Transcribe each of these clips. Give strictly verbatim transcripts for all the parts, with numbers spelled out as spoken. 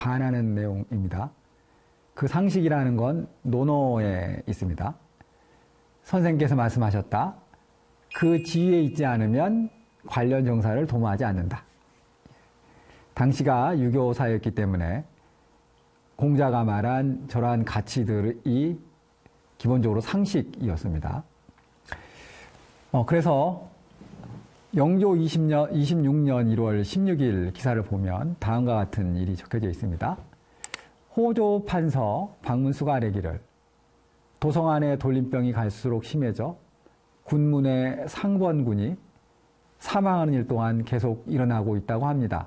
반하는 내용입니다. 그 상식이라는 건 논어에 있습니다. 선생께서 말씀하셨다. 그 지위에 있지 않으면 관련 정사를 도모하지 않는다. 당시가 유교사였기 때문에 공자가 말한 저러한 가치들이 기본적으로 상식이었습니다. 어, 그래서 영조 이십 년, 이십육 년 일월 십육일 기사를 보면 다음과 같은 일이 적혀져 있습니다. 호조 판서 박문수가 아뢰기를 도성 안에 돌림병이 갈수록 심해져 군문의 상번군이 사망하는 일 동안 계속 일어나고 있다고 합니다.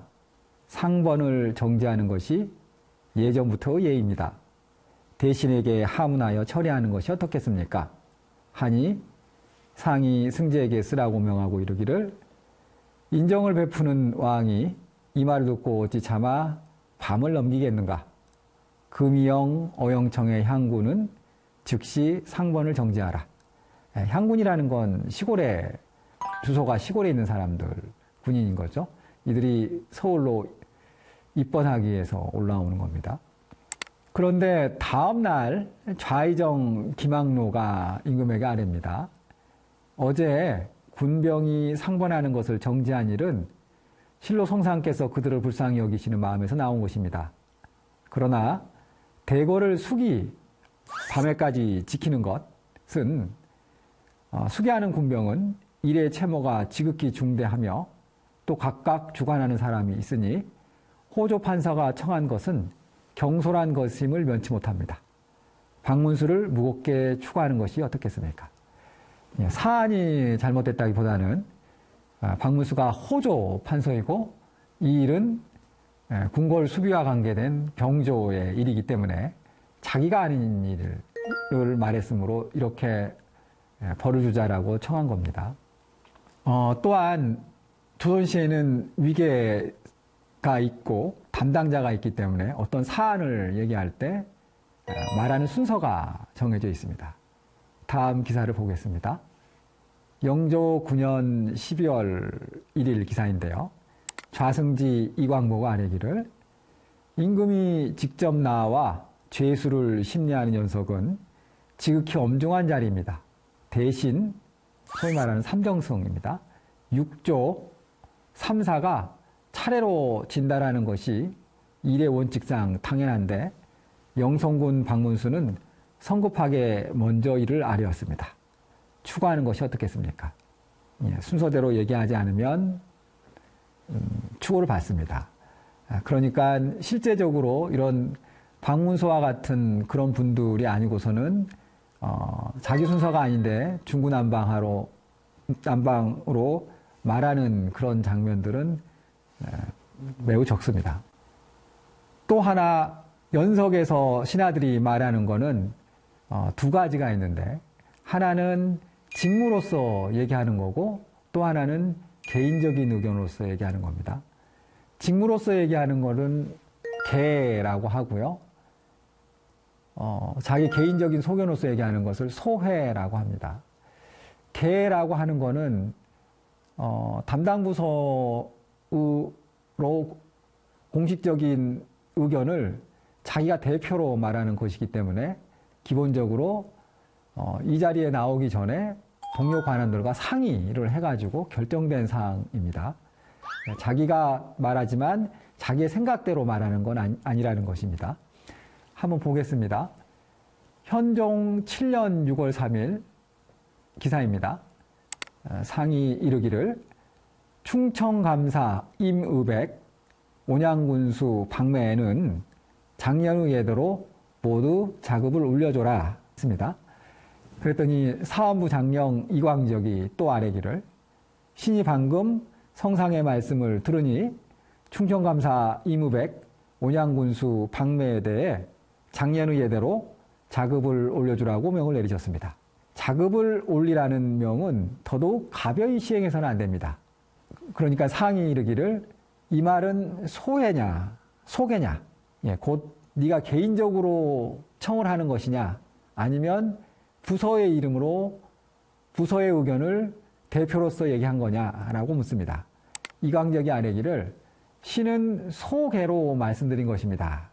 상번을 정지하는 것이 예전부터의 예입니다. 대신에게 하문하여 처리하는 것이 어떻겠습니까? 하니 상이 승제에게 쓰라고 명하고 이르기를 인정을 베푸는 왕이 이 말을 듣고 어찌 차마 밤을 넘기겠는가? 금이영 어영청의 향군은 즉시 상번을 정지하라. 향군이라는 건 시골에, 주소가 시골에 있는 사람들, 군인인 거죠. 이들이 서울로 입번하기 위해서 올라오는 겁니다. 그런데 다음날 좌의정 김학로가 임금에게 아뢰입니다. 어제 군병이 상번하는 것을 정지한 일은 실로 성상께서 그들을 불쌍히 여기시는 마음에서 나온 것입니다. 그러나 대궐을 숙이 밤에까지 지키는 것은 어, 수기하는 군병은 일의 채모가 지극히 중대하며 또 각각 주관하는 사람이 있으니 호조 판사가 청한 것은 경솔한 것임을 면치 못합니다. 박문수를 무겁게 추구하는 것이 어떻겠습니까? 사안이 잘못됐다기보다는 박문수가 호조 판서이고 이 일은 궁궐 수비와 관계된 병조의 일이기 때문에 자기가 아닌 일을 말했으므로 이렇게 벌을 주자라고 청한 겁니다. 어, 또한 조선시에는 위계가 있고 담당자가 있기 때문에 어떤 사안을 얘기할 때 말하는 순서가 정해져 있습니다. 다음 기사를 보겠습니다. 영조 구 년 십이월 일일 기사인데요. 좌승지 이광모가 아뢰기를 임금이 직접 나와 죄수를 심리하는 연속은 지극히 엄중한 자리입니다. 대신 소위 말하는 삼정승입니다. 육조 삼사가 차례로 진달하는 것이 일의 원칙상 당연한데 영성군 박문수는 성급하게 먼저 일을 아뢰었습니다. 추구하는 것이 어떻겠습니까? 예, 순서대로 얘기하지 않으면 음, 추구를 받습니다. 그러니까 실제적으로 이런 박문수와 같은 그런 분들이 아니고서는 어, 자기 순서가 아닌데 중구난방하로 난방으로 말하는 그런 장면들은 매우 적습니다. 또 하나 연석에서 신하들이 말하는 거는 어, 두 가지가 있는데 하나는 직무로서 얘기하는 거고 또 하나는 개인적인 의견으로서 얘기하는 겁니다. 직무로서 얘기하는 거는 개라고 하고요. 어, 자기 개인적인 소견으로서 얘기하는 것을 소회라고 합니다. 개라고 하는 거는 어, 담당 부서로 공식적인 의견을 자기가 대표로 말하는 것이기 때문에 기본적으로 어, 이 자리에 나오기 전에 동료 관원들과 상의를 해가지고 결정된 사항입니다. 자기가 말하지만 자기의 생각대로 말하는 건 아니, 아니라는 것입니다. 한번 보겠습니다. 현종 칠 년 유월 삼일 기사입니다. 상이 이르기를 충청감사 임의백 온양군수 박매는 작년의 예대로 모두 자급을 올려줘라 했습니다. 그랬더니 사원부 장령 이광적이 또 아뢰기를 신이 방금 성상의 말씀을 들으니 충청감사 임의백 온양군수 박매에 대해 작년의 예대로 자급을 올려주라고 명을 내리셨습니다. 자급을 올리라는 명은 더더욱 가벼이 시행해서는 안 됩니다. 그러니까 상이 이르기를 이 말은 소회냐 소개냐 예, 곧 네가 개인적으로 청을 하는 것이냐 아니면 부서의 이름으로 부서의 의견을 대표로서 얘기한 거냐라고 묻습니다. 이광적이 아뢰기를 시는 소개로 말씀드린 것입니다.